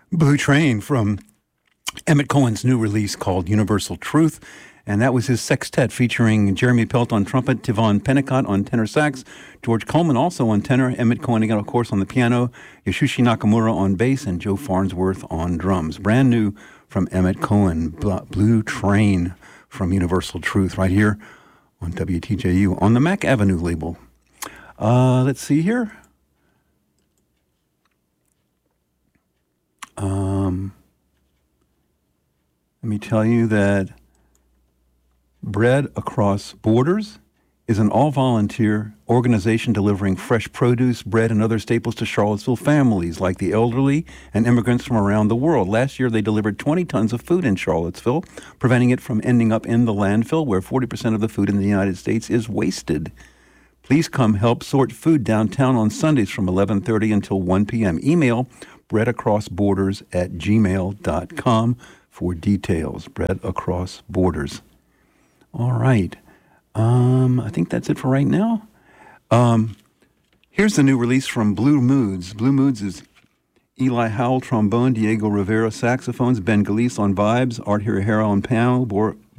Blue Train from Emmett Cohen's new release called Universal Truth. And that was his sextet featuring Jeremy Pelt on trumpet, Tivon Pennicott on tenor sax, George Coleman also on tenor, Emmett Cohen again, of course, on the piano, Yasushi Nakamura on bass, and Joe Farnsworth on drums. Brand new from Emmett Cohen, Blue Train from Universal Truth, right here on WTJU on the Mac Avenue label. Let's see here. Let me tell you that Bread Across Borders is an all-volunteer organization delivering fresh produce, bread, and other staples to Charlottesville families like the elderly and immigrants from around the world. Last year, they delivered 20 tons of food in Charlottesville, preventing it from ending up in the landfill, where 40% of the food in the United States is wasted. Please come help sort food downtown on Sundays from 11:30 until 1 p.m. Email breadacrossborders@gmail.com for details. Bread Across Borders. All right. I think that's it for right now. Here's the new release from Blue Moods. Blue Moods is Eli Howell, trombone, Diego Rivera, saxophones, Ben Galice on vibes, Art Hirahara on piano,